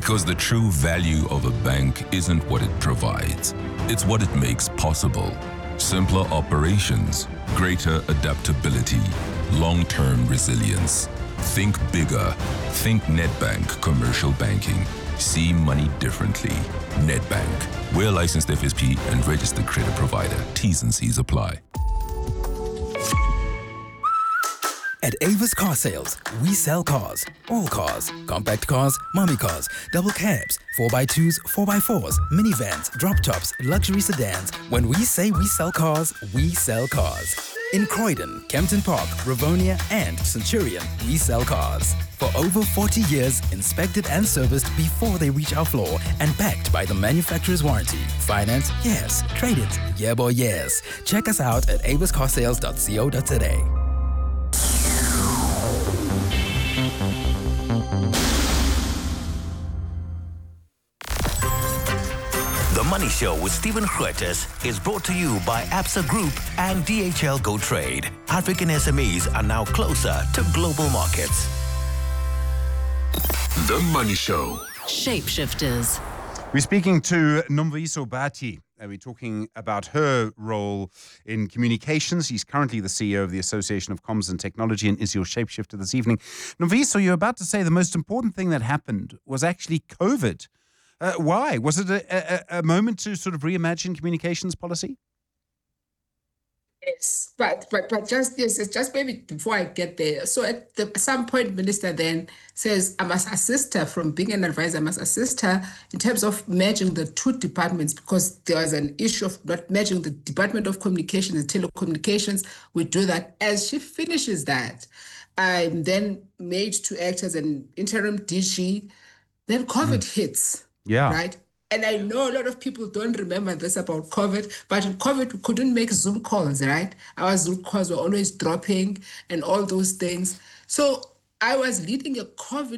Because the true value of a bank isn't what it provides, it's what it makes possible. Simpler operations, greater adaptability, long-term resilience. Think bigger. Think Nedbank Commercial Banking. See money differently. Nedbank. We're a licensed FSP and registered credit provider. T's and C's apply. At Avis Car Sales, we sell cars. All cars. Compact cars, mommy cars, double cabs, 4x2s, 4x4s, minivans, drop tops, luxury sedans. When we say we sell cars, we sell cars. In Croydon, Kempton Park, Rivonia, and Centurion, we sell cars. For over 40 years, inspected and serviced before they reach our floor and backed by the manufacturer's warranty. Finance? Yes. Trade it? Yeah, boy, yes. Check us out at aviscarsales.co.za. The Money Show with Stephen Grootes is brought to you by Absa Group and DHL Go Trade. African SMEs are now closer to global markets. The Money Show. Shapeshifters. We're speaking to Nomvuyiso Bati. We're talking about her role in communications. He's currently the CEO of the Association of Comms and Technology and is your shapeshifter this evening. Nomvuyiso, you're about to say the most important thing that happened was actually COVID. Why? Was it a moment to sort of reimagine communications policy? Yes, but just maybe before I get there. So at some point, Minister then says, I must assist her from being an advisor. I must assist her in terms of merging the two departments because there was an issue of not merging the Department of Communications and Telecommunications. We do that. As she finishes that, I'm then made to act as an interim DG. Then COVID hits. Yeah. Right. And I know a lot of people don't remember this about COVID, but in COVID, we couldn't make Zoom calls, right? Our Zoom calls were always dropping and all those things. So I was leading a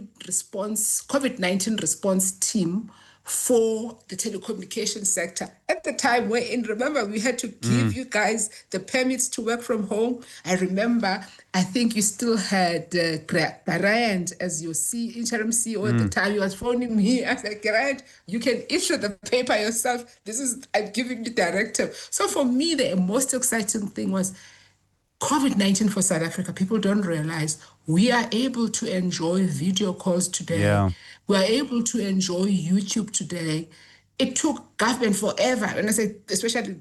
COVID-19 response team for the telecommunications sector. At the time, remember, we had to give you guys the permits to work from home. I remember, I think you still had Garant as your interim CEO at the time. He was phoning me. I said, Garant, you can issue the paper yourself. I'm giving you directive. So for me, the most exciting thing was COVID-19 for South Africa. People don't realize we are able to enjoy video calls today. Yeah. We are able to enjoy YouTube today. It took government forever, and I say especially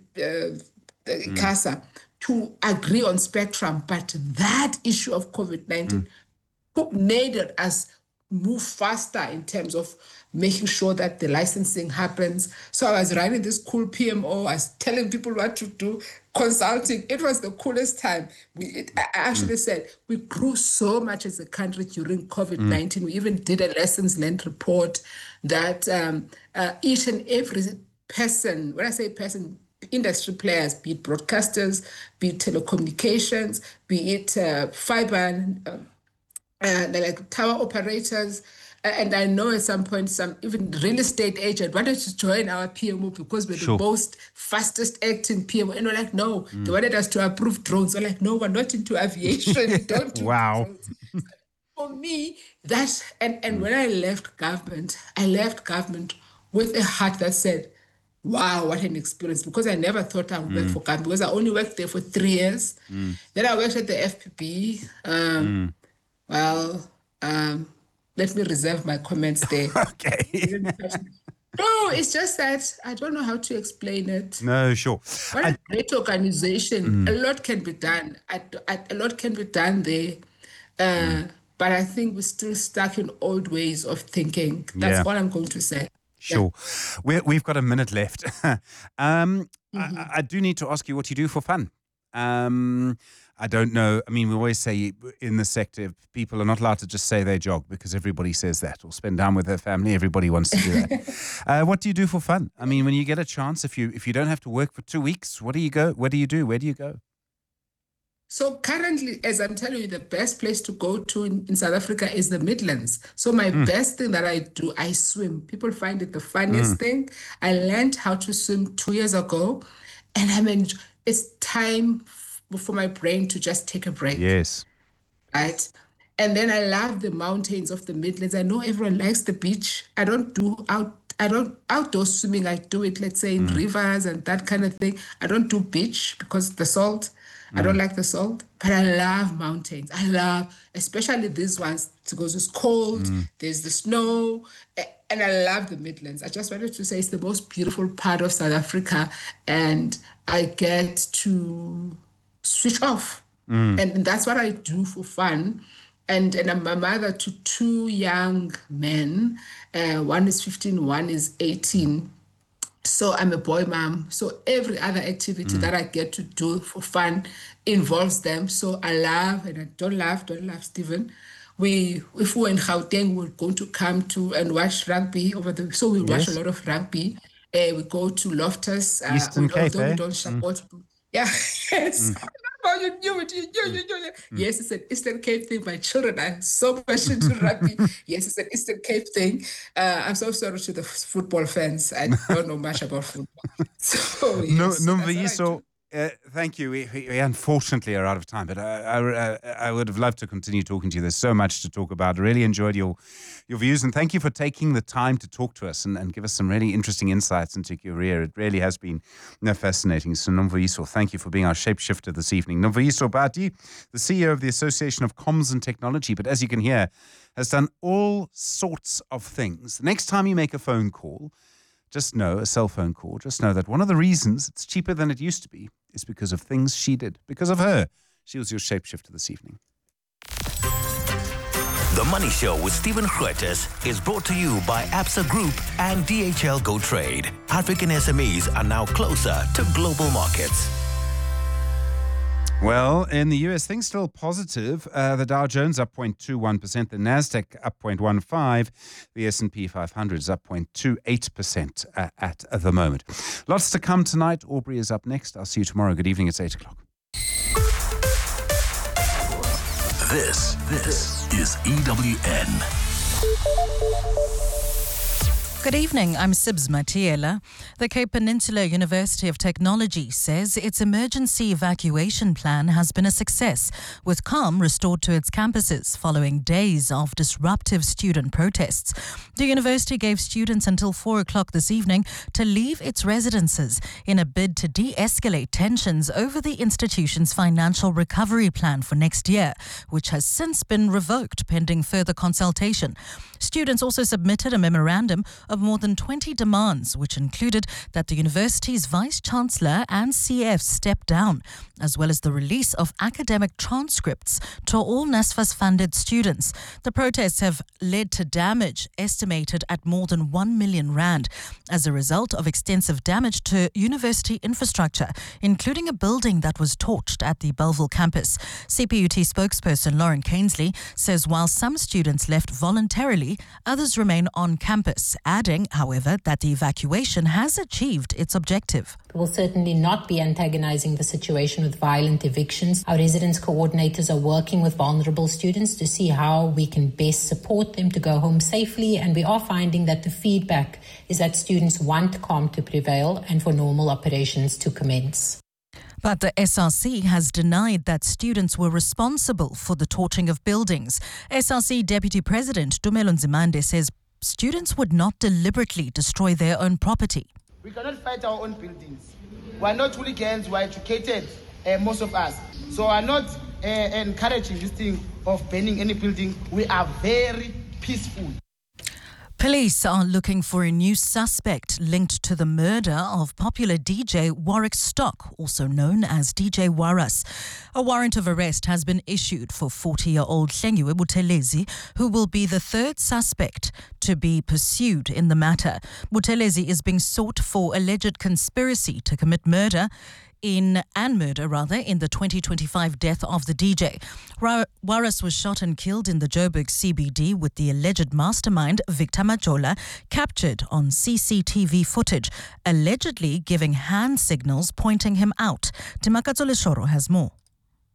CASA, to agree on spectrum. But that issue of COVID-19 made us move faster in terms of making sure that the licensing happens. So I was running this cool PMO. I was telling people what to do, consulting. It was the coolest time. I actually said we grew so much as a country during COVID-19. We even did a lessons learned report that each and every person, when I say person, industry players, be it broadcasters, be it telecommunications, be it fiber, like tower operators, and I know at some point some even real estate agent wanted to join our PMO because we're the most fastest acting PMO. And we're like, no, they wanted us to approve drones. We're like, no, we're not into aviation. We don't do drones. For me, and when I left government with a heart that said, wow, what an experience, because I never thought I would work for government because I only worked there for 3 years. Then I worked at the FPB. Let me reserve my comments there. Okay. No, it's just that I don't know how to explain it. No, sure. What a great organization. A lot can be done. A lot can be done there. But I think we're still stuck in old ways of thinking. That's all I'm going to say. Sure. We've got a minute left. I do need to ask you what you do for fun. I don't know. I mean, we always say in the sector, people are not allowed to just say they jog because everybody says that, or spend time with their family. Everybody wants to do that. What do you do for fun? I mean, when you get a chance, if you don't have to work for 2 weeks, where do you go? Where do you do? Where do you go? So currently, as I'm telling you, the best place to go to in South Africa is the Midlands. So my best thing that I do, I swim. People find it the funniest thing. I learned how to swim 2 years ago, and it's time for my brain to just take a break. Yes. Right? And then I love the mountains of the Midlands. I know everyone likes the beach. I don't outdoor swimming. I do it, let's say, in rivers and that kind of thing. I don't do beach because the salt. I don't like the salt, but I love mountains. I love, especially these ones, because it's cold, there's the snow, and I love the Midlands. I just wanted to say it's the most beautiful part of South Africa, and I get to switch off. And that's what I do for fun. And I'm a mother to 2 young men. One is 15, one is 18. So I'm a boy mom. So every other activity that I get to do for fun involves them. So I laugh and I don't laugh, Stephen. If we're in Gauteng, we're going to come to and watch rugby over the. So we watch a lot of rugby. We go to Loftus. Eastern Cape, we don't support. Yeah, yes. You knew it. Yes, it's an Eastern Cape thing. My children are so much into rugby. Yes, it's an Eastern Cape thing. I'm so sorry to the football fans. I don't know much about football. So, yes, thank you. We unfortunately are out of time, but I would have loved to continue talking to you. There's so much to talk about. I really enjoyed your views, and thank you for taking the time to talk to us and give us some really interesting insights into your career. It really has been fascinating. So Nomvuyiso, thank you for being our shapeshifter this evening. Nomvuyiso Bati, the CEO of the Association of Comms and Technology, but as you can hear, has done all sorts of things. The next time you make a phone call, a cell phone call, just know that one of the reasons it's cheaper than it used to be is because of things she did. Because of her. She was your shapeshifter this evening. The Money Show with Stephen Grootes is brought to you by Absa Group and DHL Go Trade. African SMEs are now closer to global markets. Well, in the US, things still positive. The Dow Jones up 0.21%, the Nasdaq up 0.15%, the S&P 500 is up 0.28% at the moment. Lots to come tonight. Aubrey is up next. I'll see you tomorrow. Good evening. It's 8 o'clock. This is EWN. Good evening, I'm Sibs Matiela. The Cape Peninsula University of Technology says its emergency evacuation plan has been a success, with calm restored to its campuses following days of disruptive student protests. The university gave students until 4 o'clock this evening to leave its residences in a bid to de-escalate tensions over the institution's financial recovery plan for next year, which has since been revoked pending further consultation. Students also submitted a memorandum of more than 20 demands, which included that the university's vice-chancellor and CF step down, as well as the release of academic transcripts to all NSFAS-funded students. The protests have led to damage estimated at more than 1 million rand as a result of extensive damage to university infrastructure, including a building that was torched at the Bellville campus. CPUT spokesperson Lauren Cainsley says while some students left voluntarily, others remain on campus, adding, however, that the evacuation has achieved its objective. We will certainly not be antagonizing the situation with violent evictions. Our residence coordinators are working with vulnerable students to see how we can best support them to go home safely, and we are finding that the feedback is that students want calm to prevail and for normal operations to commence. But the SRC has denied that students were responsible for the torching of buildings. SRC Deputy President Tumelo Nzimande says students would not deliberately destroy their own property. We cannot fight our own buildings. We are not hooligans, we are educated, most of us. So we are not encouraging this thing of burning any building. We are very peaceful. Police are looking for a new suspect linked to the murder of popular DJ Warwick Stock, also known as DJ Warras. A warrant of arrest has been issued for 40-year-old Hlengiwe Buthelezi, who will be the third suspect to be pursued in the matter. Buthelezi is being sought for alleged conspiracy to commit murder in the 2025 death of the DJ. Warras was shot and killed in the Joburg CBD, with the alleged mastermind, Victor Majola, captured on CCTV footage, allegedly giving hand signals pointing him out. Timakatsole Shoro has more.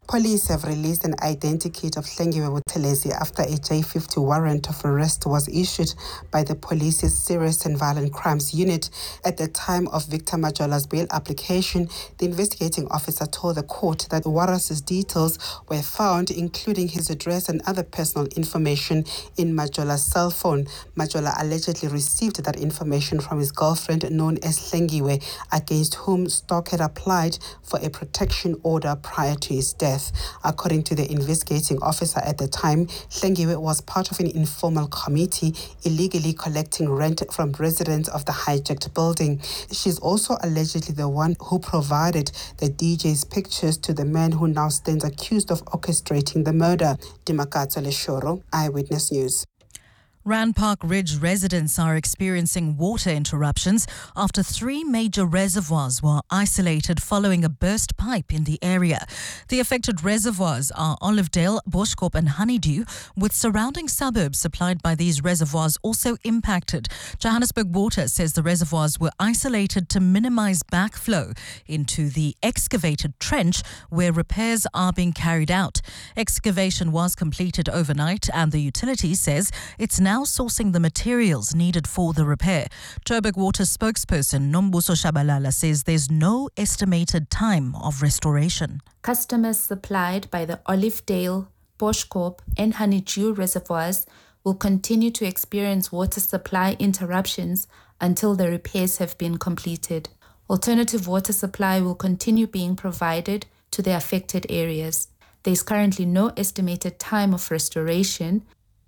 Police have released an identikit of Hlengiwe Buthelezi after a J50 warrant of arrest was issued by the police's Serious and Violent Crimes Unit. At the time of Victor Majola's bail application, the investigating officer told the court that Waras's details were found, including his address and other personal information, in Majola's cell phone. Majola allegedly received that information from his girlfriend known as Hlengiwe, against whom Stock had applied for a protection order prior to his death. According to the investigating officer at the time, Hlengiwe was part of an informal committee illegally collecting rent from residents of the hijacked building. She's also allegedly the one who provided the DJ's pictures to the man who now stands accused of orchestrating the murder. Dimakatso Leshoro, Eyewitness News. Rand Park Ridge residents are experiencing water interruptions after 3 major reservoirs were isolated following a burst pipe in the area. The affected reservoirs are Olivedale, Boschkop and Honeydew, with surrounding suburbs supplied by these reservoirs also impacted. Johannesburg Water says the reservoirs were isolated to minimize backflow into the excavated trench where repairs are being carried out. Excavation was completed overnight and the utility says it's now sourcing the materials needed for the repair. Joburg Water spokesperson Nombuso Shabalala says there's no estimated time of restoration. Customers supplied by the Olivedale, Boschkop and Honeydew reservoirs will continue to experience water supply interruptions until the repairs have been completed. Alternative water supply will continue being provided to the affected areas. There is currently no estimated time of restoration.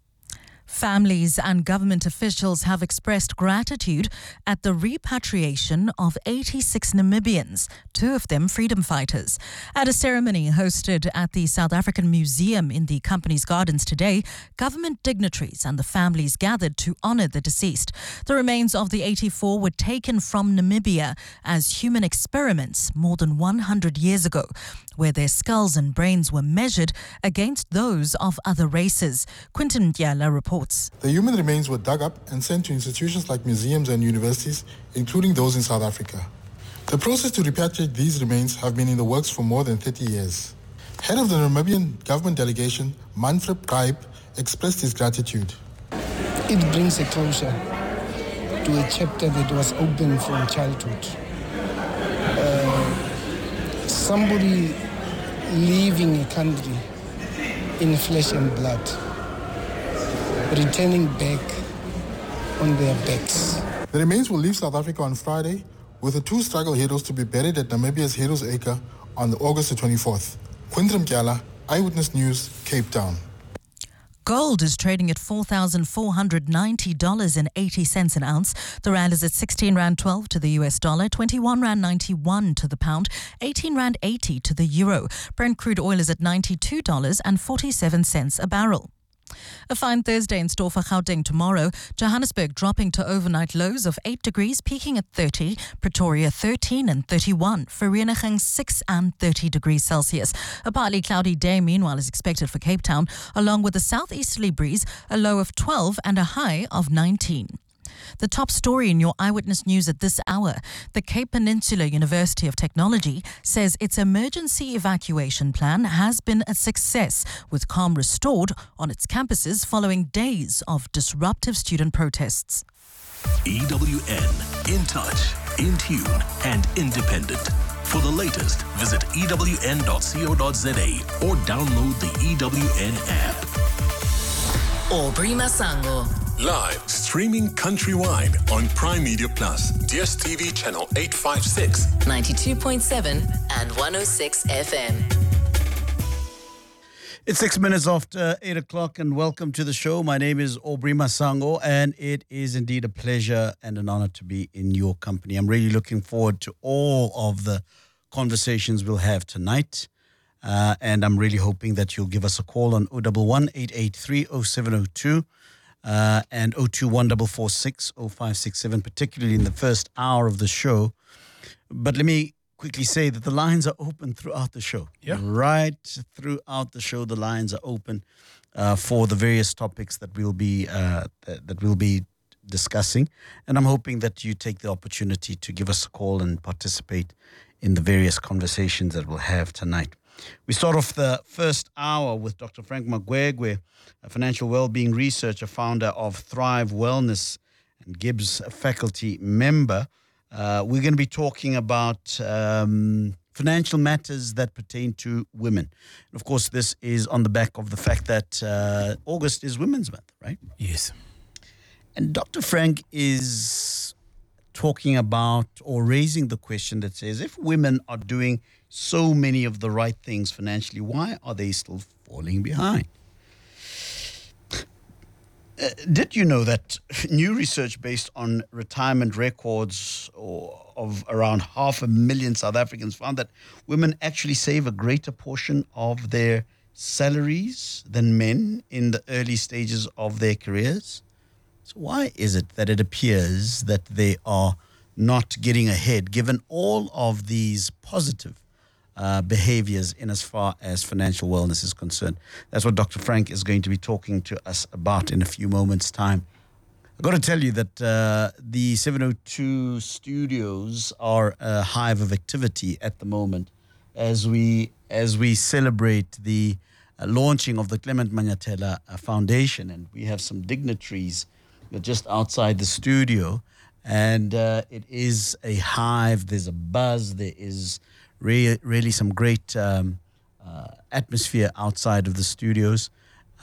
Families and government officials have expressed gratitude at the repatriation of 86 Namibians, 2 of them freedom fighters. At a ceremony hosted at the South African Museum in the company's gardens today, government dignitaries and the families gathered to honour the deceased. The remains of the 84 were taken from Namibia as human experiments more than 100 years ago, where their skulls and brains were measured against those of other races. Quinton Dyala reports. The human remains were dug up and sent to institutions like museums and universities, including those in South Africa. The process to repatriate these remains have been in the works for more than 30 years. Head of the Namibian government delegation, Manfred Gryp, expressed his gratitude. It brings a closure to a chapter that was open from childhood. Somebody leaving a country in flesh and blood, returning back on their backs. The remains will leave South Africa on Friday, with the 2 struggle heroes to be buried at Namibia's Heroes Acre on August the 24th. Quintram Kyala, Eyewitness News, Cape Town. Gold is trading at $4,490.80 an ounce. The rand is at 16 Rand 12 to the US dollar, 21 Rand 91 to the pound, 18 Rand 80 to the euro. Brent crude oil is at $92.47 a barrel. A fine Thursday in store for Gauteng tomorrow. Johannesburg dropping to overnight lows of 8 degrees, peaking at 30. Pretoria 13 and 31. Vereeniging 6 and 30 degrees Celsius. A partly cloudy day, meanwhile, is expected for Cape Town, along with a southeasterly breeze, a low of 12 and a high of 19. The top story in your Eyewitness News at this hour. The Cape Peninsula University of Technology says its emergency evacuation plan has been a success, with calm restored on its campuses following days of disruptive student protests. EWN, in touch, in tune and independent. For the latest, visit ewn.co.za or download the EWN app. Aubrey Masango. Live streaming countrywide on Prime Media Plus, DSTV channel 856, 92.7 and 106 FM. It's 6 minutes after 8 o'clock and welcome to the show. My name is Aubrey Masango and it is indeed a pleasure and an honor to be in your company. I'm really looking forward to all of the conversations we'll have tonight. And I'm really hoping that you'll give us a call on 011-883-0702 and 021-446-0567, particularly in the first hour of the show. But let me quickly say that the lines are open throughout the show. Yeah. Right throughout the show, the lines are open for the various topics that we'll be discussing. And I'm hoping that you take the opportunity to give us a call and participate in the various conversations that we'll have tonight. We start off the first hour with Dr. Frank Magwegwe, a financial well-being researcher, founder of Thrive Wellness and Gibbs faculty member. We're going to be talking about financial matters that pertain to women. And of course, this is on the back of the fact that August is Women's Month, right? Yes. And Dr. Frank is talking about or raising the question that says, if women are doing so many of the right things financially, why are they still falling behind? Did you know that new research based on retirement records of around 500,000 South Africans found that women actually save a greater portion of their salaries than men in the early stages of their careers? So why is it that it appears that they are not getting ahead, given all of these positive behaviors in as far as financial wellness is concerned? That's what Dr. Frank is going to be talking to us about in a few moments' time. I've got to tell you that the 702 studios are a hive of activity at the moment as we celebrate the launching of the Clement Manyathela Foundation, and we have some dignitaries just outside the studio, and it is a hive. There's a buzz. There is really some great atmosphere outside of the studios.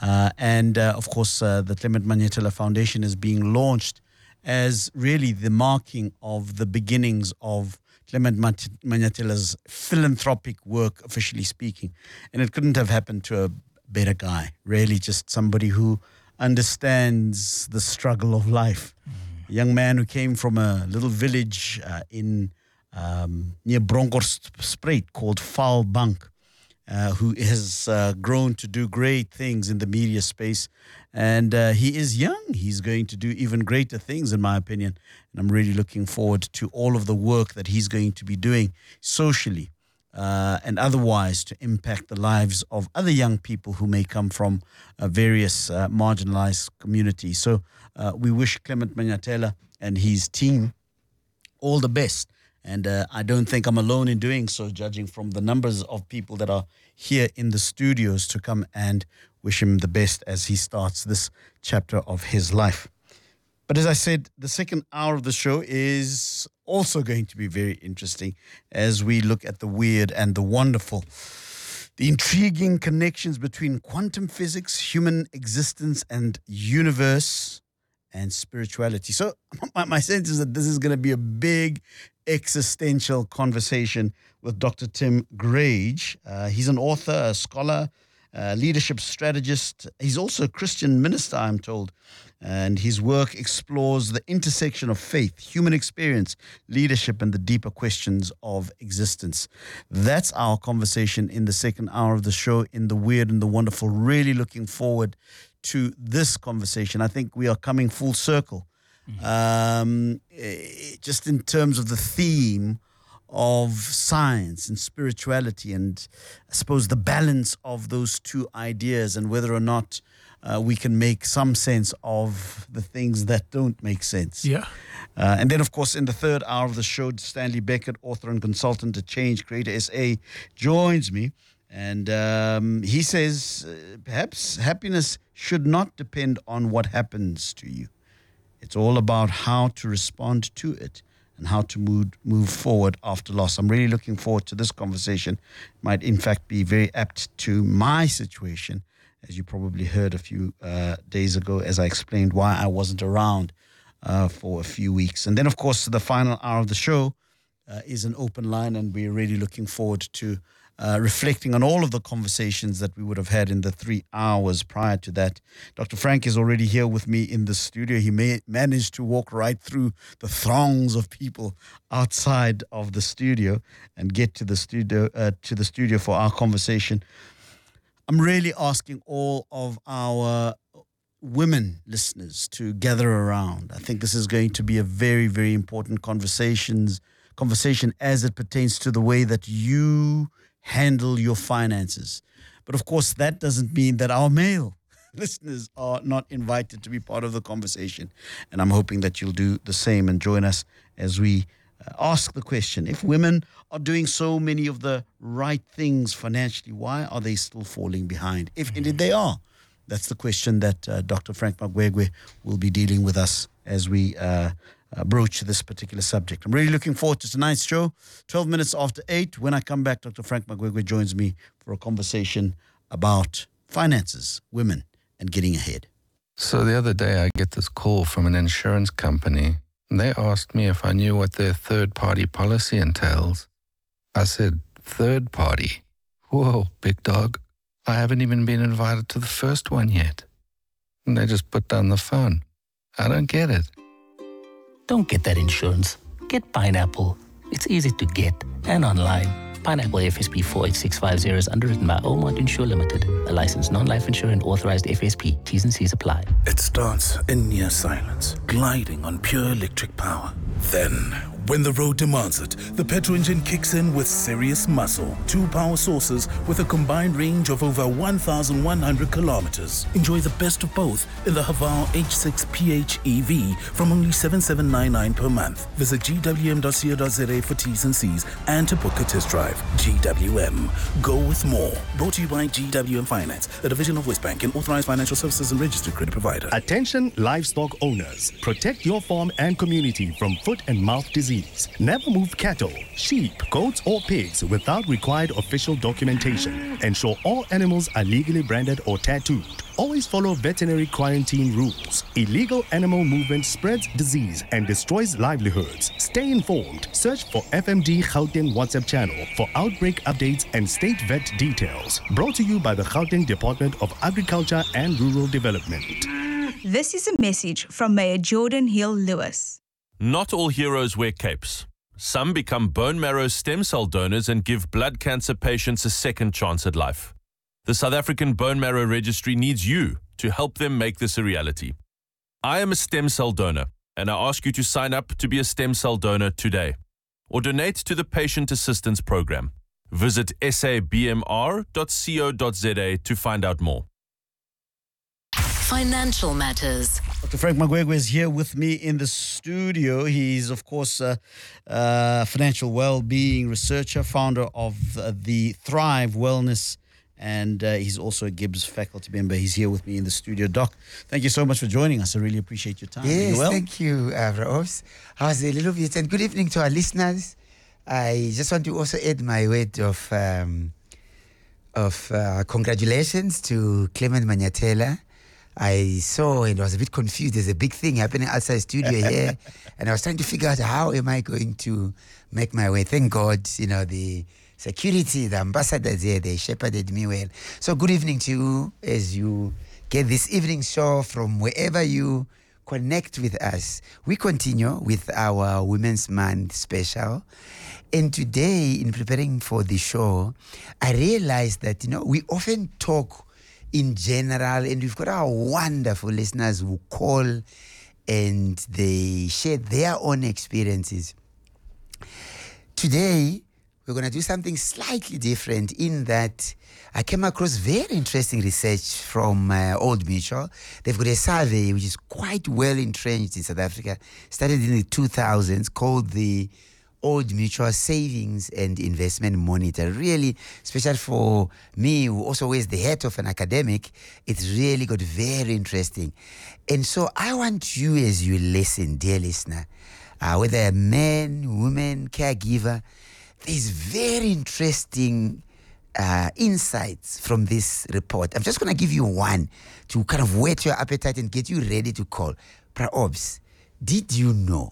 And of course, the Clement Manyathela Foundation is being launched as really the marking of the beginnings of Clement Manyathela's philanthropic work, officially speaking. And it couldn't have happened to a better guy, really just somebody who understands the struggle of life. A young man who came from a little village in near Bronkhorstspruit called Vaalbank, who has grown to do great things in the media space. And he is young. He's going to do even greater things, in my opinion. And I'm really looking forward to all of the work that he's going to be doing socially and otherwise to impact the lives of other young people who may come from various marginalized communities. So we wish Clement Manyathela and his team all the best. And I don't think I'm alone in doing so, judging from the numbers of people that are here in the studios to come and wish him the best as he starts this chapter of his life. But as I said, the second hour of the show is also going to be very interesting as we look at the weird and the wonderful, the intriguing connections between quantum physics, human existence, and universe and spirituality. So my sense is that this is going to be a big existential conversation with Dr. Tim Grage. He's an author, a scholar, leadership strategist. He's also a Christian minister, I'm told. And his work explores the intersection of faith, human experience, leadership, and the deeper questions of existence. That's our conversation in the second hour of the show, in the weird and the wonderful. Really looking forward to this conversation. I think we are coming full circle. Just in terms of the theme of science and spirituality, and I suppose the balance of those two ideas, and whether or not we can make some sense of the things that don't make sense. Yeah. And then, of course, in the third hour of the show, Stanley Beckett, author and consultant at Change Creator SA, joins me. And he says, perhaps happiness should not depend on what happens to you. It's all about how to respond to it and how to move forward after loss. I'm really looking forward to this conversation. It might, in fact, be very apt to my situation, as you probably heard a few days ago, as I explained why I wasn't around for a few weeks. And then, of course, the final hour of the show is an open line, and we're really looking forward to reflecting on all of the conversations that we would have had in the 3 hours prior to that. Dr. Frank is already here with me in the studio. He managed to walk right through the throngs of people outside of the studio and get to the studio for our conversation. I'm really asking all of our women listeners to gather around. I think this is going to be a very, very important conversation as it pertains to the way that you handle your finances. But of course, that doesn't mean that our male listeners are not invited to be part of the conversation. And I'm hoping that you'll do the same and join us as we ask the question, if women are doing so many of the right things financially, why are they still falling behind? If indeed they are. That's the question that Dr. Frank Magwegwe will be dealing with us as we broach this particular subject. I'm really looking forward to tonight's show. 12 minutes after 8. When I come back, Dr. Frank Magwegwe joins me for a conversation about finances, women, and getting ahead. So the other day I get this call from an insurance company, and they asked me if I knew what their third-party policy entails. I said, third party? Whoa, big dog. I haven't even been invited to the first one yet. And they just put down the phone. I don't get it. Don't get that insurance. Get Pineapple. It's easy to get and online. Pineapple FSP 48650 is underwritten by Omont Insure Limited, a licensed non-life insurer and authorized FSP. T's and C's apply. It starts in near silence, gliding on pure electric power. Then, when the road demands it, the petrol engine kicks in with serious muscle. 2 power sources with a combined range of over 1,100 kilometers. Enjoy the best of both in the Haval H6 PHEV from only $7,799 per month. Visit gwm.co.za for T's and C's and to book a test drive. GWM. Go with more. Brought to you by GWM Finance, a division of Westbank and authorized financial services and registered credit provider. Attention livestock owners. Protect your farm and community from foot and mouth disease. Never move cattle, sheep, goats, or pigs without required official documentation. Ensure all animals are legally branded or tattooed. Always follow veterinary quarantine rules. Illegal animal movement spreads disease and destroys livelihoods. Stay informed. Search for FMD Gauteng WhatsApp channel for outbreak updates and state vet details. Brought to you by the Gauteng Department of Agriculture and Rural Development. This is a message from Mayor Jordan Hill-Lewis. Not all heroes wear capes. Some become bone marrow stem cell donors and give blood cancer patients a second chance at life. The South African Bone Marrow Registry needs you to help them make this a reality. I am a stem cell donor, and I ask you to sign up to be a stem cell donor today, or donate to the Patient Assistance Program. Visit sabmr.co.za to find out more. Financial Matters. Dr. Frank Magwegwe is here with me in the studio. He's, of course, a financial well-being researcher, founder of the Thrive Wellness, and he's also a GIBS faculty member. He's here with me in the studio. Doc, thank you so much for joining us. I really appreciate your time. Yes, well? Thank you, Raos. How's a little bit? And good evening to our listeners. I just want to also add my word of congratulations to Clement Manyatela. I saw and was a bit confused. There's a big thing happening outside studio here. And I was trying to figure out how am I going to make my way. Thank God, the security, the ambassadors there, they shepherded me well. So good evening to you as you get this evening show from wherever you connect with us. We continue with our Women's Month special. And today, in preparing for the show, I realized that, we often talk in general, and we've got our wonderful listeners who call and they share their own experiences. Today, we're going to do something slightly different in that I came across very interesting research from Old Mutual. They've got a survey which is quite well entrenched in South Africa, started in the 2000s, called the Old Mutual Savings and Investment Monitor. Really, especially for me, who also wears the hat of an academic, it's really got very interesting. And so I want you, as you listen, dear listener, whether a man, woman, caregiver, there's very interesting insights from this report. I'm just going to give you one to kind of whet your appetite and get you ready to call. Praobs, did you know?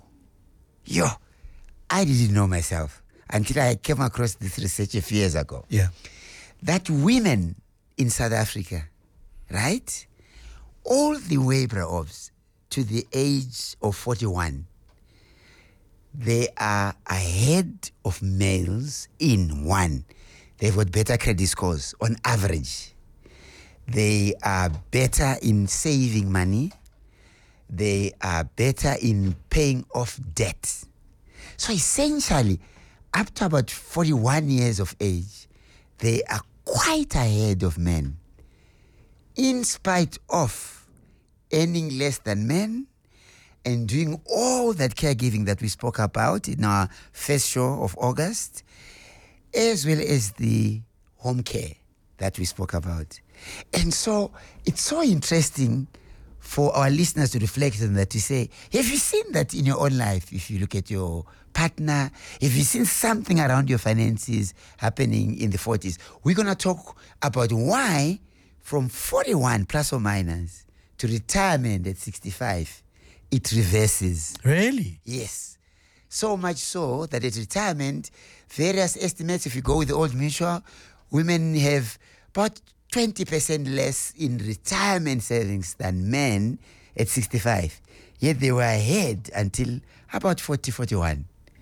I didn't know myself until I came across this research a few years ago. Yeah. That women in South Africa, right, all the way, Praobs, to the age of 41, they are ahead of males in one. They've got better credit scores on average. They are better in saving money. They are better in paying off debt. So essentially, up to about 41 years of age, they are quite ahead of men, in spite of earning less than men and doing all that caregiving that we spoke about in our first show of August, as well as the home care that we spoke about. And so it's so interesting for our listeners to reflect on that, to say, have you seen that in your own life? If you look at your partner, have you seen something around your finances happening in the 40s? We're going to talk about why from 41 plus or minus to retirement at 65, it reverses. Really? Yes. So much so that at retirement, various estimates, if you go with the Old Mutual, women have about 20% less in retirement savings than men at 65. Yet they were ahead until about 40, 41.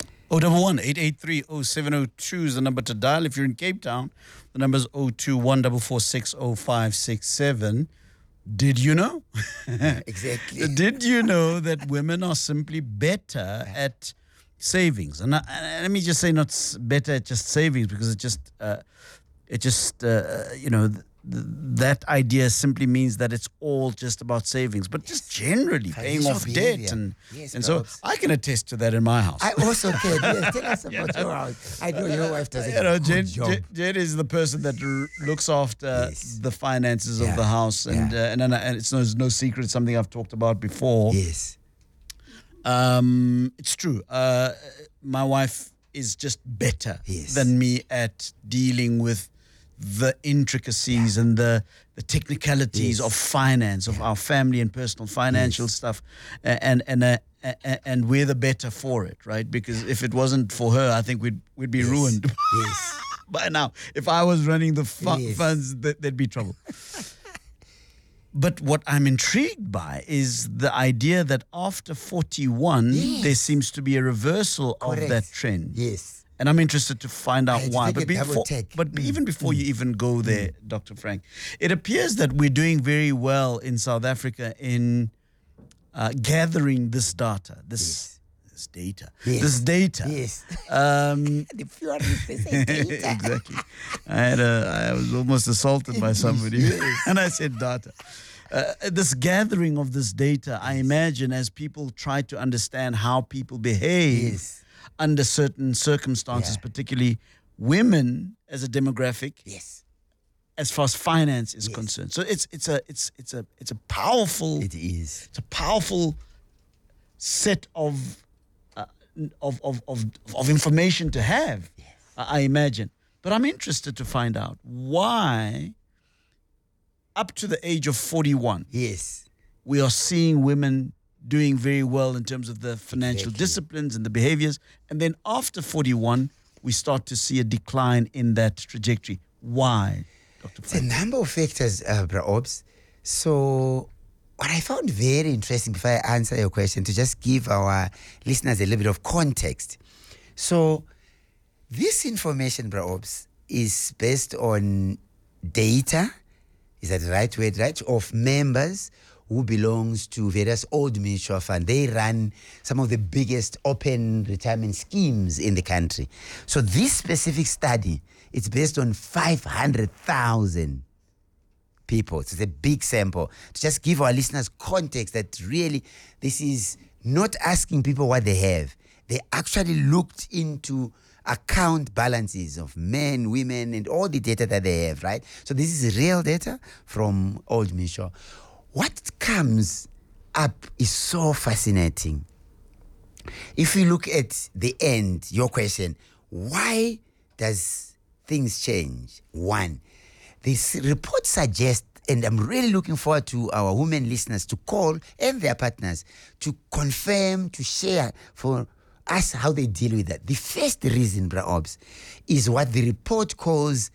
011-883-0702 is the number to dial. If you're in Cape Town, the number is 021-446-0567. Did you know? Exactly. Did you know that women are simply better at savings? And let me just say, not better at just savings, because that idea simply means that it's all just about savings, but just generally paying off debt. And so I can attest to that in my house. I also can. Yes, tell us about your house. I know your wife does a good job. Jen is the person that looks after the finances of the house. And it's no secret, something I've talked about before. Yes. It's true. My wife is just better than me at dealing with the intricacies and the technicalities of finance, of our family and personal financial stuff, and we're the better for it, right? Because if it wasn't for her, I think we'd be ruined by now. If I was running the funds, there'd be trouble. But what I'm intrigued by is the idea that after 41, there seems to be a reversal of that trend. Yes. And I'm interested to find out why. But even before you even go there, Dr. Frank, it appears that we're doing very well in South Africa in gathering this data, this data. Yes. The pure data. Exactly. I was almost assaulted by somebody, and I said data. This gathering of this data, I imagine, as people try to understand how people behave under certain circumstances, particularly women as a demographic. Yes. As far as finance is concerned, so it's a powerful. It is. It's a powerful set of information to have. Yes. I imagine, but I'm interested to find out why, up to the age of 41, we are seeing women doing very well in terms of the financial disciplines and the behaviors. And then after 41, we start to see a decline in that trajectory. Why, Dr. It's a number of factors, Bra Obs. So what I found very interesting, before I answer your question, to just give our listeners a little bit of context. So this information, Bra Obs, is based on data, is that the right word, right, of members who belongs to various Old Mutual Fund. They run some of the biggest open retirement schemes in the country. So this specific study, it's based on 500,000 people. So it's a big sample. To just give our listeners context that really this is not asking people what they have. They actually looked into account balances of men, women, and all the data that they have, right? So this is real data from Old Mutual. What comes up is so fascinating. If you look at the end, your question, why does things change? One, this report suggests, and I'm really looking forward to our women listeners to call and their partners to confirm, to share for us how they deal with that. The first reason, Bra Obs, is what the report calls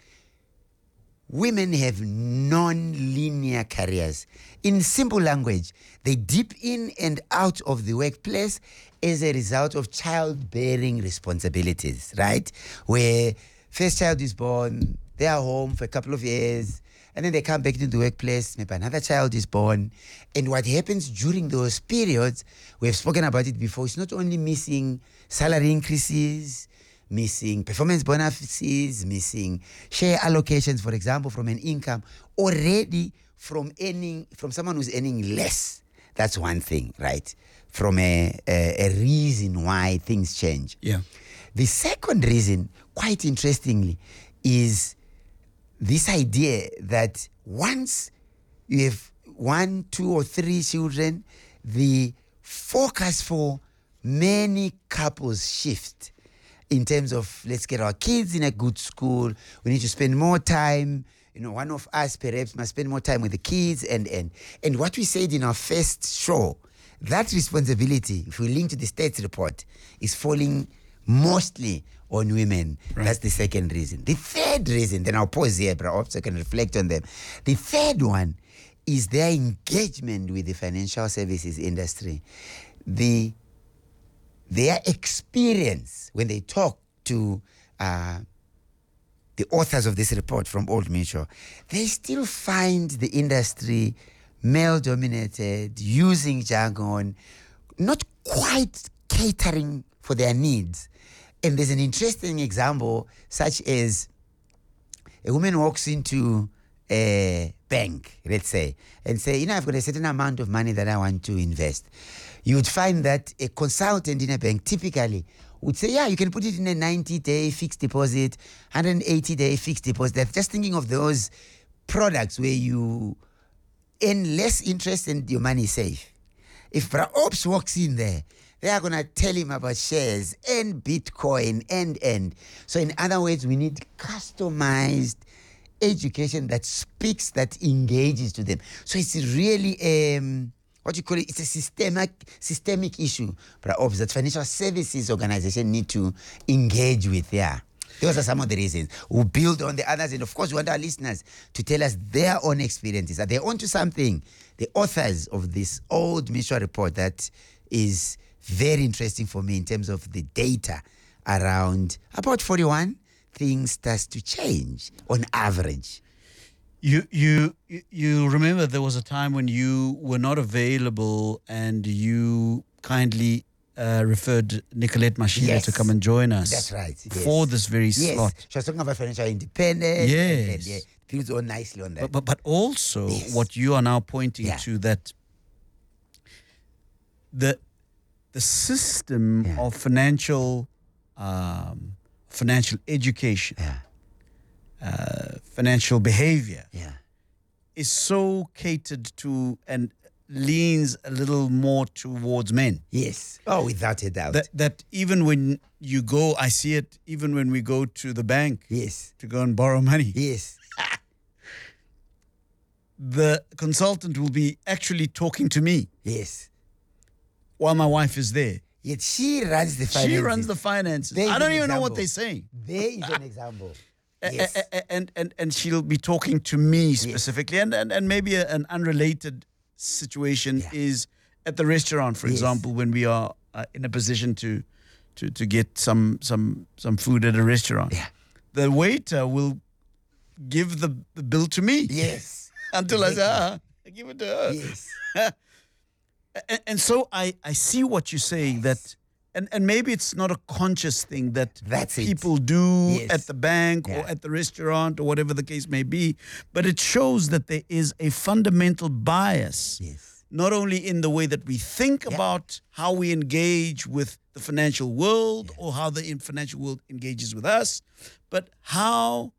women have non-linear careers. In simple language, they dip in and out of the workplace as a result of childbearing responsibilities, right? Where first child is born, they are home for a couple of years, and then they come back into the workplace, maybe another child is born. And what happens during those periods, we have spoken about it before, it's not only missing salary increases, missing performance bonuses, missing share allocations, for example, from an income, already from someone who's earning less. That's one thing, right? from a reason why things change. Yeah. The second reason, quite interestingly, is this idea that once you have 1, 2, or 3 children, the focus for many couples shift in terms of, let's get our kids in a good school. We need to spend more time. One of us perhaps must spend more time with the kids. And what we said in our first show, that responsibility, if we link to the States report, is falling mostly on women. Right. That's the second reason. The third reason, then I'll pause here, perhaps I can reflect on them. The third one is their engagement with the financial services industry. Their experience when they talk to the authors of this report from Old Mutual, they still find the industry male-dominated, using jargon, not quite catering for their needs. And there's an interesting example, such as a woman walks into a bank, let's say, and say, I've got a certain amount of money that I want to invest. You would find that a consultant in a bank typically would say, yeah, you can put it in a 90-day fixed deposit, 180-day fixed deposit. They're just thinking of those products where you earn less interest and your money is safe. If Ops walks in there, they are going to tell him about shares and Bitcoin and. So in other words, we need customized education that speaks, that engages to them. So it's really it's a systemic issue, perhaps, that financial services organization need to engage with. Yeah, those are some of the reasons. We'll build on the others, and of course we want our listeners to tell us their own experiences. Are they onto something? The authors of this Old Mutual report that is very interesting for me in terms of the data around about 41 things starts to change on average. You remember there was a time when you were not available and you kindly referred Nicolette Mashile to come and join us. That's right. For this very slot. She was talking about financial independence. Yes. And builds on nicely on that. But also what you are now pointing to, that the system of financial education, financial behavior is so catered to and leans a little more towards men. Yes. Oh, without a doubt. That even when you go, I see it even when we go to the bank to go and borrow money. Yes. The consultant will be actually talking to me. Yes. While my wife is there. Yet she runs the finances. She runs the finances. I don't even know what they're saying. There is an example. Yes. And she'll be talking to me specifically. And maybe an unrelated situation is at the restaurant, for example, when we are in a position to get some food at a restaurant. Yeah. The waiter will give the bill to me. Yes. Until I say, I give it to her. Yes. And so I see what you're saying, that and maybe it's not a conscious thing that people do at the bank or at the restaurant or whatever the case may be, but it shows that there is a fundamental bias, not only in the way that we think about how we engage with the financial world or how the financial world engages with us, but how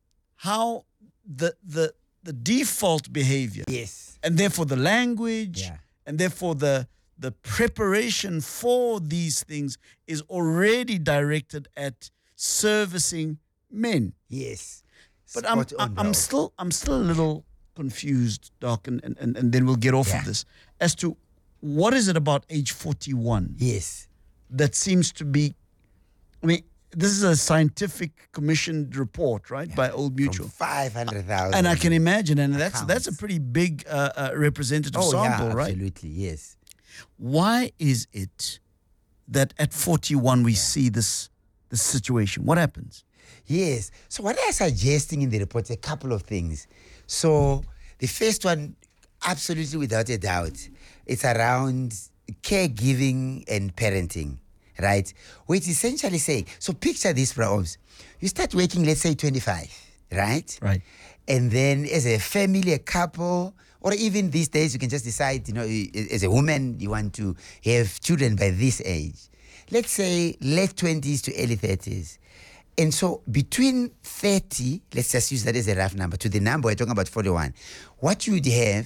the default behavior, and therefore the language, and therefore the preparation for these things is already directed at servicing men. Yes. But I'm still a little confused, Doc, and then we'll get off of this, as to what is it about age 41? Yes. That seems to be, I mean, this is a scientific commissioned report, right, by Old Mutual. 500,000. And I can imagine, and that's a pretty big representative sample, right? Absolutely, yes. Why is it that at 41 we see this situation? What happens? Yes. So what they're suggesting in the report, a couple of things. So the first one, absolutely without a doubt, it's around caregiving and parenting. Right? Which essentially saying, so picture this, perhaps. You start working, let's say 25, right? Right. And then as a family, a couple, Or even these days, you can just decide, as a woman, you want to have children by this age. Let's say late 20s to early 30s. And so between 30, let's just use that as a rough number, to the number we're talking about 41, what you would have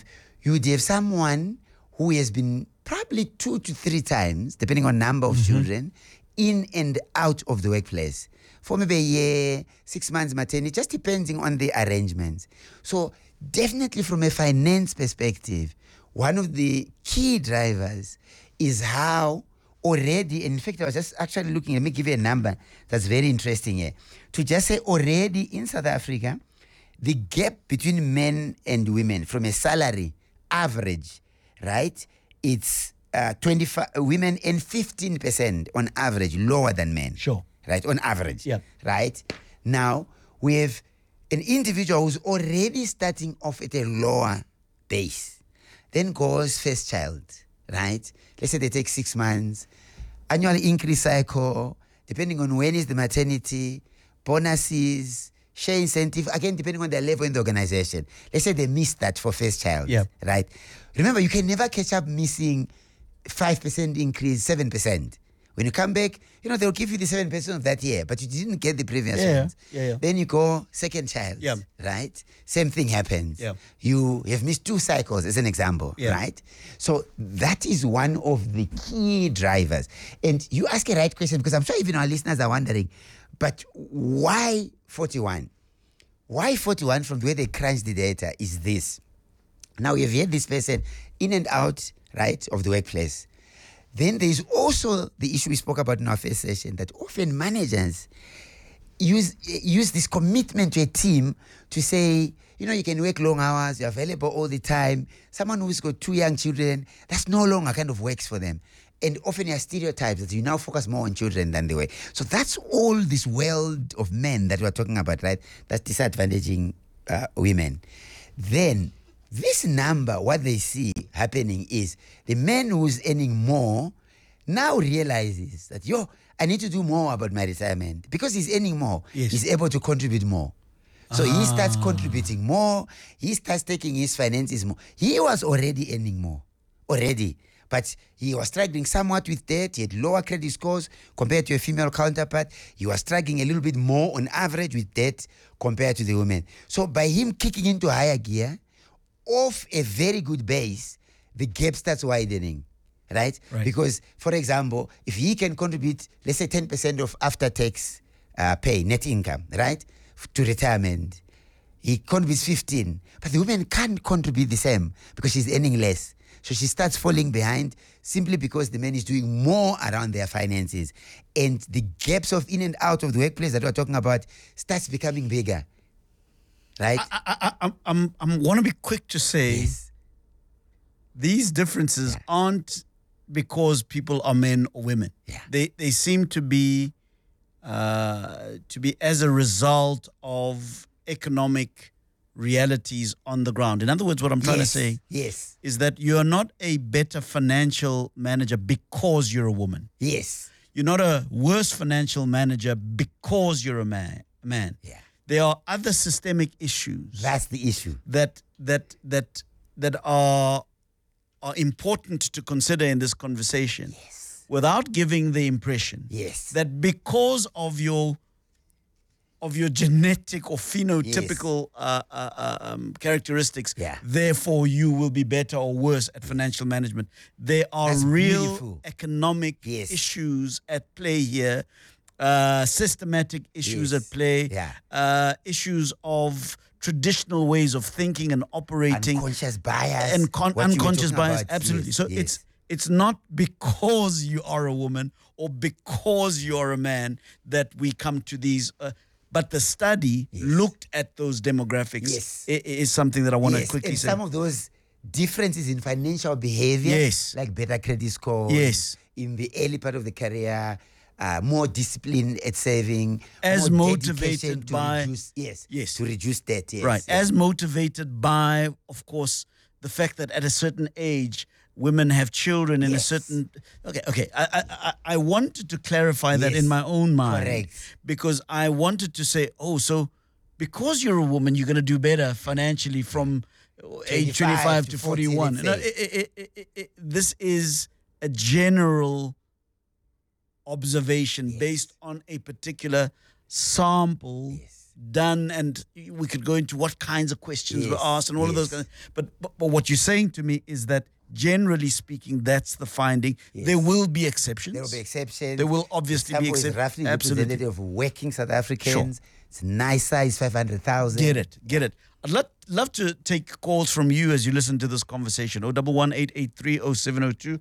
someone who has been probably 2 to 3 times, depending on number of children, in and out of the workplace. For maybe a year, 6 months maternity, just depending on the arrangements. So definitely from a finance perspective, one of the key drivers is how already, and in fact, I was just actually looking, let me give you a number that's very interesting here. To just say already in South Africa, the gap between men and women from a salary average, right? It's 25 women and 15% on average lower than men. Sure. Right, on average. Yeah. Right? Now, we have an individual who's already starting off at a lower base, then goes first child, right? Let's say they take 6 months, annual increase cycle, depending on when is the maternity, bonuses, share incentive, again, depending on their level in the organization. Let's say they missed that for first child, right? Remember, you can never catch up missing 5% increase, 7%. When you come back, they'll give you the 7% of that year, but you didn't get the previous ones. Then you go second child, right? Same thing happens. You have missed 2 cycles, as an example, right? So that is one of the key drivers. And you ask a right question, because I'm sure even our listeners are wondering, but why 41? Why 41 from the way they crunch the data is this. Now, we have had this person in and out, right, of the workplace. Then there's also the issue we spoke about in our first session, that often managers use this commitment to a team to say, you can work long hours, you're available all the time. Someone who's got 2 young children, that's no longer kind of works for them. And often there are stereotypes that you now focus more on children than they were. So that's all this world of men that we're talking about, right? That's disadvantaging women. Then this number, what they see happening is the man who's earning more now realizes that, I need to do more about my retirement. Because he's earning more, he's able to contribute more. So he starts contributing more. He starts taking his finances more. He was already earning more, but he was struggling somewhat with debt. He had lower credit scores compared to a female counterpart. He was struggling a little bit more on average with debt compared to the women. So by him kicking into higher gear, off a very good base, the gap starts widening, right? Because, for example, if he can contribute, let's say 10% of after-tax pay, net income, right, to retirement, he contributes 15, but the woman can't contribute the same because she's earning less. So she starts falling behind simply because the man is doing more around their finances. And the gaps of in and out of the workplace that we're talking about starts becoming bigger. Right? I want to be quick to say these differences aren't because people are men or women. They seem to be as a result of economic realities on the ground. In other words, what I'm trying to say is that you're not a better financial manager because you're a woman. You're not a worse financial manager because you're a man. There are other systemic issues. That's the issue. That are important to consider in this conversation. Without giving the impression that because of your genetic or phenotypical characteristics, therefore you will be better or worse at financial management. There are real economic issues at play here. Systematic issues at play, issues of traditional ways of thinking and operating, unconscious bias, and unconscious bias. Absolutely. So it's not because you are a woman or because you are a man that we come to these. But the study looked at those demographics. Is something that I want to quickly and say. Some of those differences in financial behavior, like better credit scores, in the early part of the career. More discipline at saving, as more motivated by to reduce debt. As motivated by, of course, the fact that at a certain age women have children in a certain. Okay. I wanted to clarify that in my own mind, because I wanted to say, so because you're a woman, you're going to do better financially from age 25 to 41. This is a general observation based on a particular sample done, and we could go into what kinds of questions were asked and all of those kinds. But what you're saying to me is that generally speaking, that's the finding. There will be exceptions. There will be exceptions. There will obviously be exceptions. Roughly representative of working South Africans. Sure. It's a nice size, 500,000. Get it. I'd love to take calls from you as you listen to this conversation. 011-883-0702,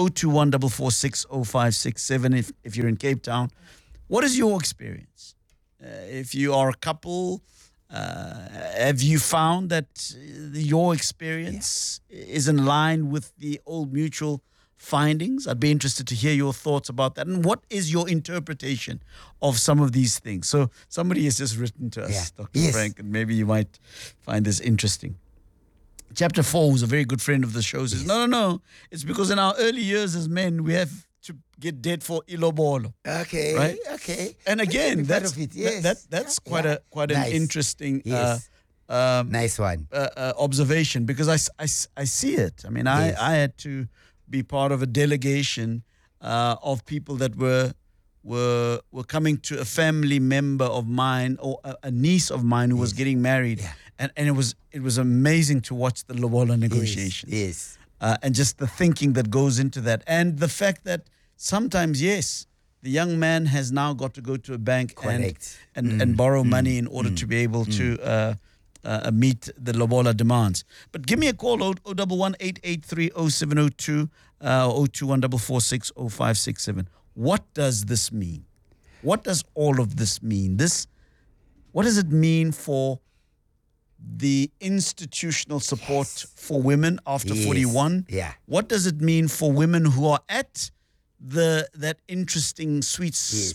021-446-0567 if you're in Cape Town. What is your experience? If you are a couple, have you found that your experience is in line with the Old Mutual findings? I'd be interested to hear your thoughts about that. And what is your interpretation of some of these things? So somebody has just written to us, Dr. Frank, and maybe you might find this interesting. Chapter 4, who's a very good friend of the show, says, no. It's because in our early years as men, we have to get dead for ilobolo. Okay. Right? Okay. And again, that's quite an nice. Interesting nice one. Observation, because I see it. I mean, I had to be part of a delegation of people that were coming to a family member of mine or a niece of mine who was getting married, and it was amazing to watch the lobola negotiations. Yes. And just the thinking that goes into that, and the fact that sometimes, the young man has now got to go to a bank and borrow money in order to be able to meet the lobola demands. But give me a call, 011-883-0702, 021-446-0567. What does this mean? What does all of this mean? What does it mean for the institutional support for women after 41? Yeah. What does it mean for women who are at that interesting sweet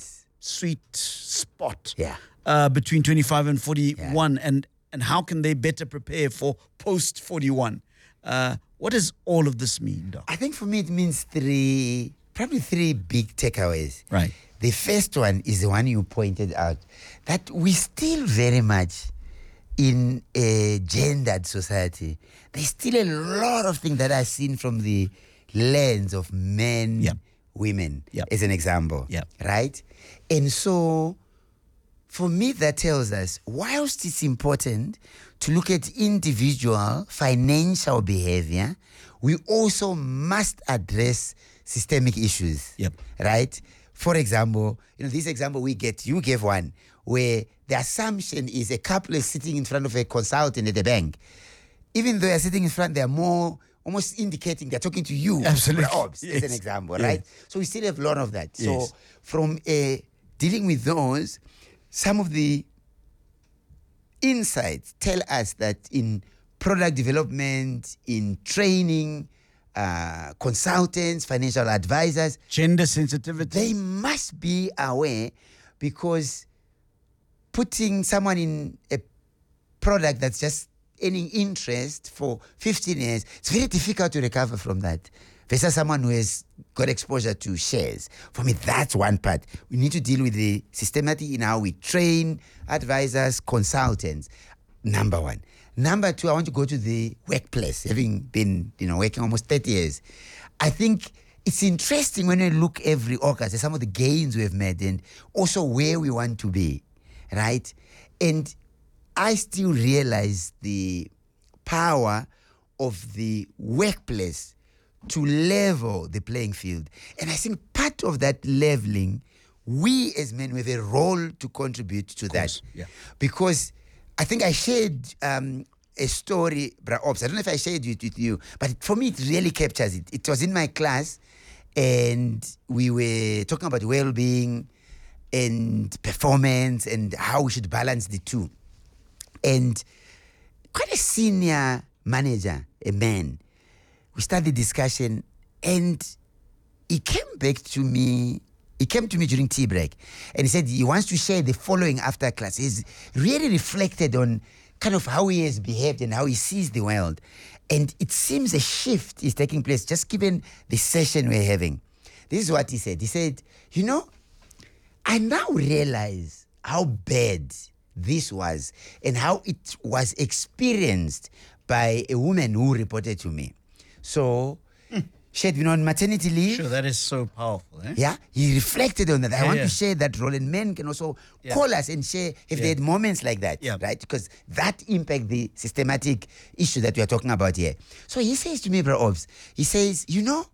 spot between 25 and 41, and how can they better prepare for post 41? What does all of this mean, Doc? I think for me it means probably three big takeaways. Right. The first one is the one you pointed out, that we still very much in a gendered society. There's still a lot of things that are seen from the lens of men, women, as an example, right? And so, for me, that tells us, whilst it's important to look at individual financial behavior, we also must address systemic issues, right? For example, this example you gave one, where the assumption is a couple is sitting in front of a consultant at the bank. Even though they're sitting in front, they're more almost indicating they're talking to you. Absolutely. As an example, right? So we still have a lot of that. So from dealing with those, some of the insights tell us that in product development, in training, consultants, financial advisors, gender sensitivity, they must be aware, because putting someone in a product that's just earning interest for 15 years, it's very difficult to recover from that. Versus someone who has got exposure to shares. For me, that's one part. We need to deal with the systematic in how we train advisors, consultants. Number one. Number two, I want to go to the workplace, having been working almost 30 years. I think it's interesting when we look every August at some of the gains we have made and also where we want to be, right? And I still realize the power of the workplace to level the playing field. And I think part of that leveling, we as men we have a role to contribute to that. Because I think I shared a story, Bra Ops. I don't know if I shared it with you, but for me it really captures it. It was in my class, and we were talking about well-being and performance and how we should balance the two. And quite a senior manager, a man, we started the discussion, and he came to me during tea break, and he said he wants to share the following after class. He's really reflected on kind of how he has behaved and how he sees the world. And it seems a shift is taking place just given the session we're having. This is what he said. He said, I now realize how bad this was and how it was experienced by a woman who reported to me. So she had been on maternity leave. Sure, that is so powerful. Eh? Yeah, he reflected on that. I want yeah. to share that role, and men can also Yeah. call us and share if they had moments like that, right? Because that impact the systematic issue that we are talking about here. So he says to me, Bro Obs, he says, you know,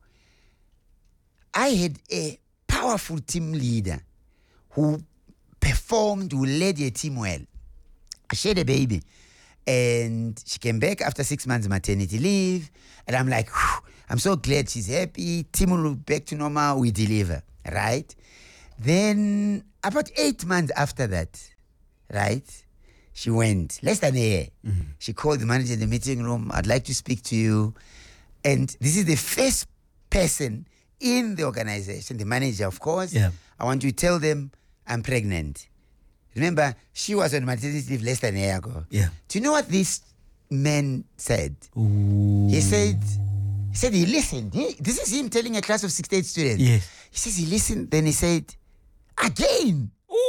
I had a powerful team leader who performed, who led a team well. She had a baby, and she came back after 6 months maternity leave, and I'm like, whew, I'm so glad she's happy. Team will be back to normal. We deliver, right? Then about 8 months after that, right, she went less than a year. She called the manager in the meeting room. I'd like to speak to you. And this is the first person in the organization, the manager, of course. Yeah. I want you to tell them I'm pregnant. Remember, she was on maternity leave less than a year ago. Yeah. Do you know what this man said? He said he listened. This is him telling a class of 68 students. Yes. He says he listened, then he said, again.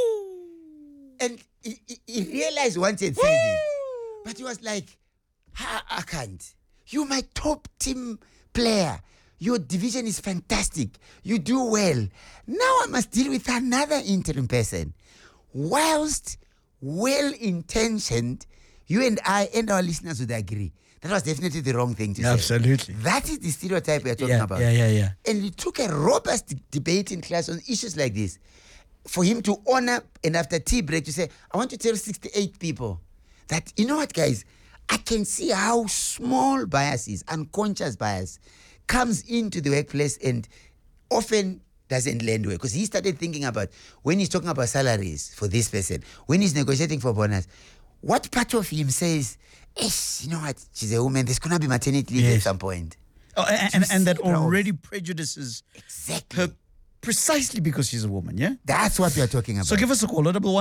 And he realized once he had said it. But he was like, I can't. You're my top team player. Your division is fantastic. You do well. Now I must deal with another interim person. Whilst well-intentioned, you and I and our listeners would agree. That was definitely the wrong thing to say. Absolutely. That is the stereotype we are talking about. Yeah. And we took a robust debate in class on issues like this. For him to honor, and after tea break, to say, I want to tell 68 people that, you know what, guys, I can see how small biases, unconscious bias, comes into the workplace and often doesn't land well. Because he started thinking about when he's talking about salaries for this person, when he's negotiating for bonus, what part of him says, you know what, she's a woman, there's going to be maternity leave at some point. Oh, and that already prejudices her precisely because she's a woman, yeah? That's what we are talking about. So give us a call,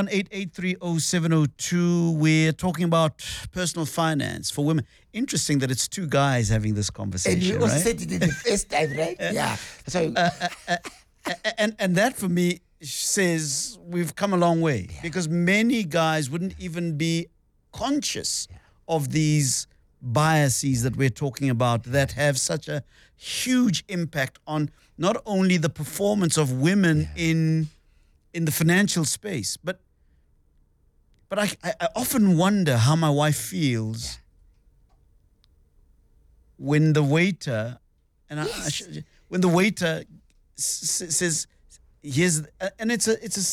118-830-702. We're talking about personal finance for women. Interesting that it's two guys having this conversation, and you also right? said it the first time, right? Yeah. So, and that for me says we've come a long way because many guys wouldn't even be conscious of these biases that we're talking about that have such a huge impact on not only the performance of women in the financial space, but I often wonder how my wife feels when the waiter when the waiter says, "Here's," and it's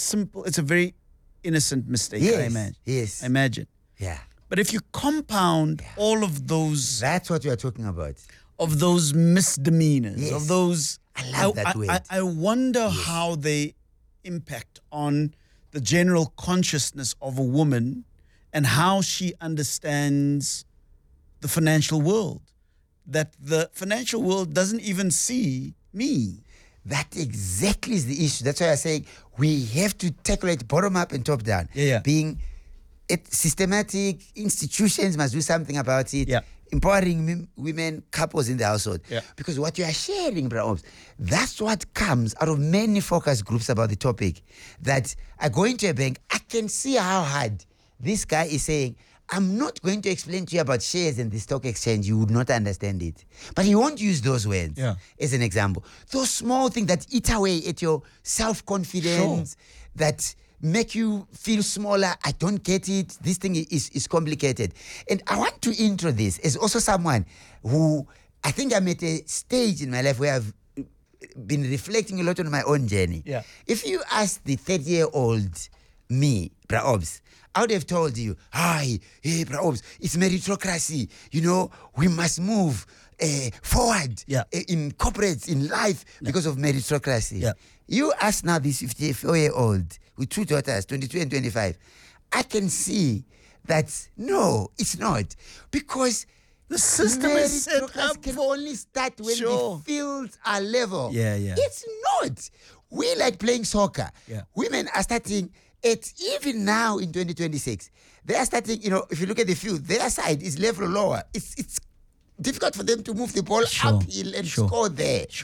a very innocent mistake. I imagine. Yes. I imagine. Yeah. But if you compound all of those, that's what we are talking about. Of those misdemeanors, of those, I love that word. I wonder how they impact on the general consciousness of a woman and how she understands the financial world. That the financial world doesn't even see me. That exactly is the issue. That's why I say we have to tackle it bottom up and top down. Being systematic, institutions must do something about it. Empowering women, couples in the household. Because what you are sharing, Bro, that's what comes out of many focus groups about the topic. That I go into a bank, I can see how hard this guy is saying, I'm not going to explain to you about shares in the stock exchange. You would not understand it. But he won't use those words as an example. Those small things that eat away at your self-confidence, that make you feel smaller. I don't get it. This thing is complicated. And I want to intro this as also someone who, I think I'm at a stage in my life where I've been reflecting a lot on my own journey. If you ask the 30-year-old me, Bra Obs, I would have told you, hey, Bra Obs, it's meritocracy. You know, we must move forward in corporates, in life, because of meritocracy. You ask now this 54-year-old with two daughters, 22 and 25, I can see that, no, it's not. Because the system is set up can only start when the fields are level. It's not. We like playing soccer. Women are starting at, even now in 2026, they are starting, you know, if you look at the field, their side is level lower. It's difficult for them to move the ball uphill and score there.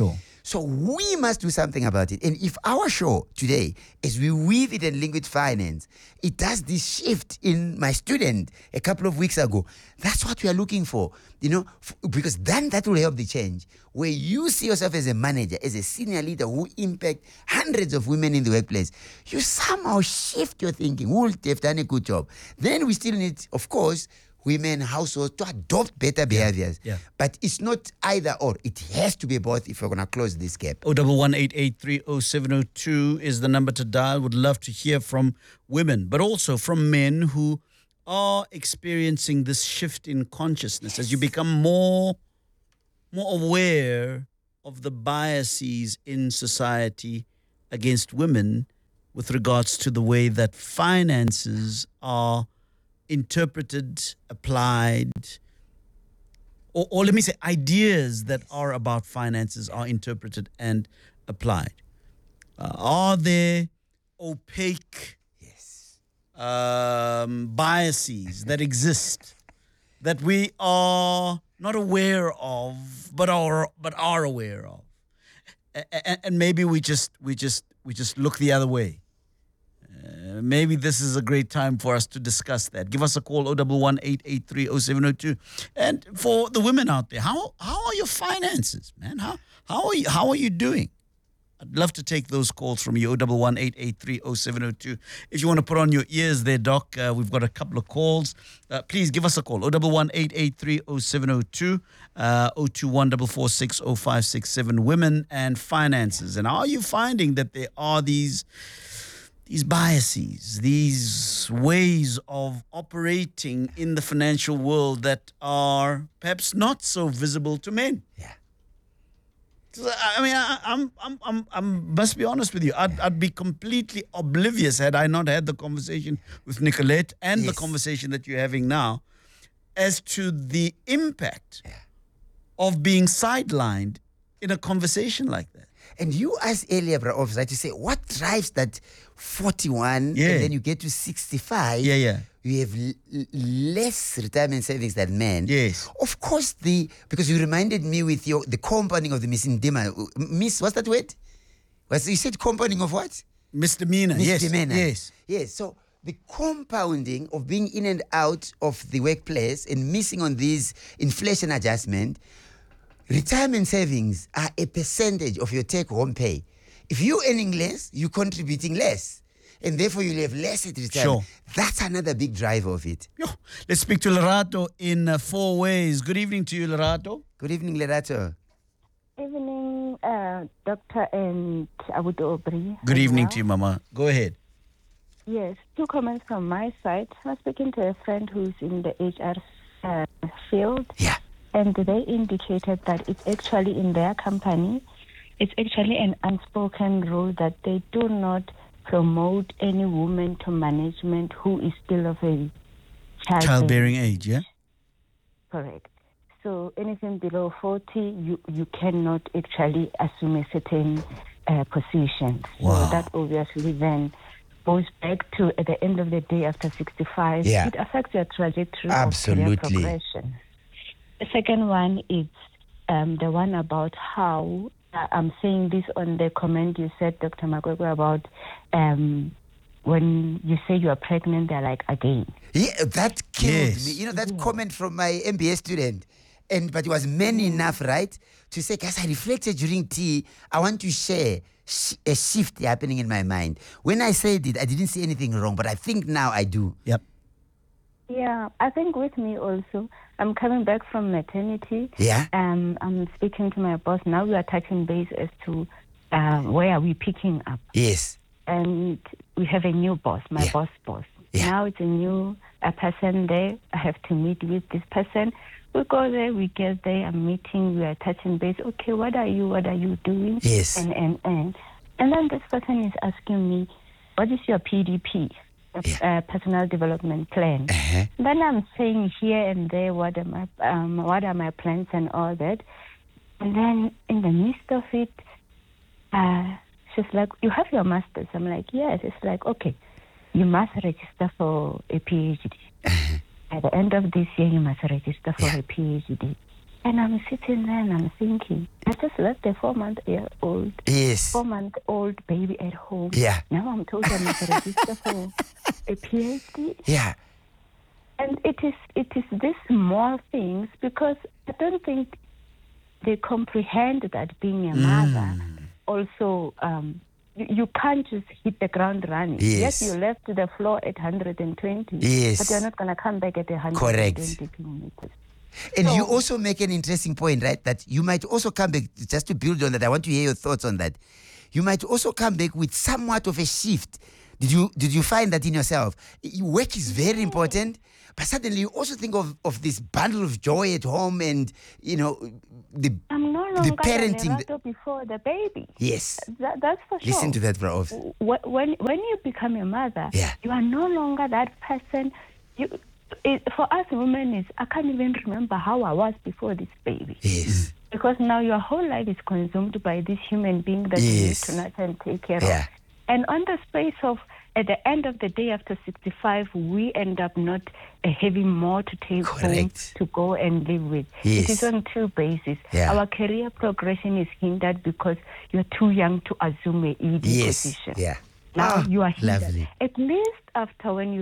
So we must do something about it. And if our show today, as we weave it and link with finance, it does this shift in my student a couple of weeks ago, that's what we are looking for, because then that will help the change. Where you see yourself as a manager, as a senior leader who impact hundreds of women in the workplace, you somehow shift your thinking. We'll have done a good job. Then we still need, of course, women, households to adopt better behaviors. Yeah. But it's not either or. It has to be both if we're going to close this gap. 011-883-0702 is the number to dial. Would love to hear from women, but also from men who are experiencing this shift in consciousness as you become more aware of the biases in society against women with regards to the way that finances are interpreted, applied, or let me say ideas that are about finances are interpreted and applied. Are there opaque biases that exist that we are not aware of, but are aware of, and maybe we just look the other way? Maybe this is a great time for us to discuss that. Give us a call, 011-883-0702. And for the women out there, how are your finances, man? How are you doing? I'd love to take those calls from you, 011-883-0702. If you want to put on your ears there, Doc, we've got a couple of calls. Please give us a call, 011-883-0702, 021-446-0567, women and finances. And are you finding that there are these biases, these ways of operating in the financial world that are perhaps not so visible to men? Yeah. I mean, I must be honest with you. I'd be completely oblivious had I not had the conversation with Nicolette and the conversation that you're having now as to the impact of being sidelined in a conversation like that. And you asked earlier, Bra Officer, to say what drives that 41 and then you get to 65. Yeah. You have less retirement savings than men. Yes. Of course, because you reminded me with the compounding of the misdemeanor. What's that word? You said compounding of what? Misdemeanor. Misdemeanor. Yes. Yes. So the compounding of being in and out of the workplace and missing on these inflation adjustment, retirement savings are a percentage of your take-home pay. If you're earning less, you're contributing less. And therefore, you'll have less at retirement. Sure. That's another big driver of it. Let's speak to Lerato in 4 ways. Good evening to you, Lerato. Good evening, Lerato. Evening, Doctor and Abudu Aubrey. Good evening to you, Mama. Go ahead. Yes, 2 comments from my side. I was speaking to a friend who's in the HR field. Yeah. And they indicated that it's actually in their company, it's actually an unspoken rule that they do not promote any woman to management who is still of a childbearing age, yeah? Correct. So anything below 40, you cannot actually assume a certain position. Wow. So that obviously then goes back to, at the end of the day, after 65, it affects your trajectory of career progression. The second one is the one about how, I'm saying this on the comment you said, Dr. Magwegwe, about when you say you are pregnant, they're like, again. Yeah, that killed me. You know, that comment from my MBA student. But it was man enough, right? To say, guys, I reflected during tea. I want to share a shift happening in my mind. When I said it, I didn't see anything wrong, but I think now I do. Yep. Yeah, I think with me also, I'm coming back from maternity. Yeah. I'm speaking to my boss. Now we are touching base as to where are we picking up. Yes. And we have a new boss, my boss. Yeah. Now it's a new person there. I have to meet with this person. We go there, we get there, a meeting, we are touching base. Okay, what are you doing? Yes. And then this person is asking me, what is your PDP? Personal development plan. Then I'm saying here and there what are my plans and all that. And then in the midst of it, she's like, you have your master's? I'm like, yes. It's like, okay, you must register for a PhD. At the end of this year, you must register for a PhD. And I'm sitting there and I'm thinking, I just left a 4-month-old, Yes. 4-month-old baby at home. Yeah. Now I'm told I must register for a PhD. Yeah. And it is these small things, because I don't think they comprehend that being a mother also, you can't just hit the ground running. Yes. You left the floor at 120, Yes. but you're not going to come back at 120 Correct. kilometers. And So- you also make an interesting point, right? That you might also come back, just to build on that, I want to hear your thoughts on that. You might also come back with somewhat of a shift. Did you find that in yourself? Work is very important, but suddenly you also think of this bundle of joy at home and, I'm no longer the parenting. the before the baby. Yes. That's for sure. Listen to that, Prof. When you become a mother, you are no longer that person. For us women, I can't even remember how I was before this baby. Yes. Because now your whole life is consumed by this human being that you need to nurture and take care of. And on the space of, at the end of the day, after 65, we end up not having more to take home to go and live with. Yes. It is on two bases. Yeah. Our career progression is hindered because you're too young to assume a ED position. Yeah. Now you are hindered. Lovely. At least after when you